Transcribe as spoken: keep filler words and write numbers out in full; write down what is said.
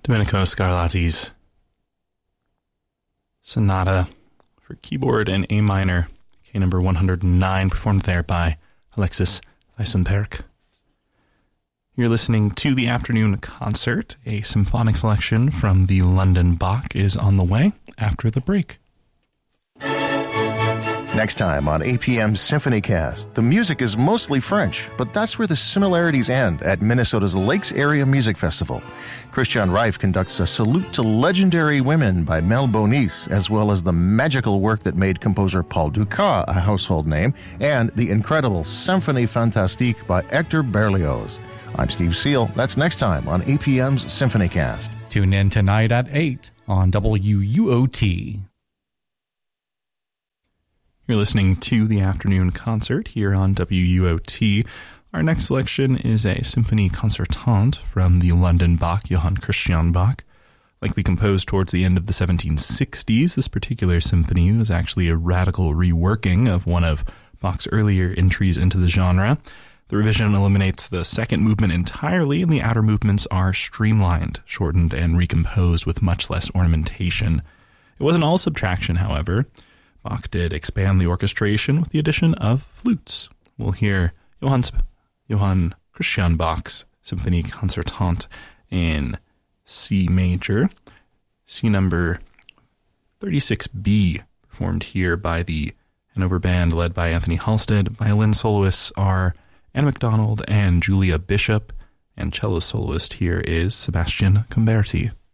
Domenico Scarlatti's Sonata for keyboard and A minor, K number one hundred nine, performed there by Alexis Weissenberg. You're listening to the Afternoon Concert. A symphonic selection from the London Bach is on the way after the break. Next time on A P M's SymphonyCast, the music is mostly French, but that's where the similarities end at Minnesota's Lakes Area Music Festival. Christian Reif conducts a salute to legendary women by Mel Bonis, as well as the magical work that made composer Paul Dukas a household name, and the incredible Symphonie Fantastique by Hector Berlioz. I'm Steve Seal. That's next time on A P M's SymphonyCast. Tune in tonight at eight on W U O T. You're listening to the Afternoon Concert here on W U O T. Our next selection is a symphony concertante from the London Bach, Johann Christian Bach. Likely composed towards the end of the seventeen sixties, this particular symphony was actually a radical reworking of one of Bach's earlier entries into the genre. The revision eliminates the second movement entirely, and the outer movements are streamlined, shortened, and recomposed with much less ornamentation. It wasn't all subtraction, however. Bach did expand the orchestration with the addition of flutes. We'll hear Johann, Johann Christian Bach's Symphony Concertante in C major, C number thirty-six B, performed here by the Hanover Band led by Anthony Halstead. Violin soloists are Anna MacDonald and Julia Bishop, and cello soloist here is Sebastian Comberti.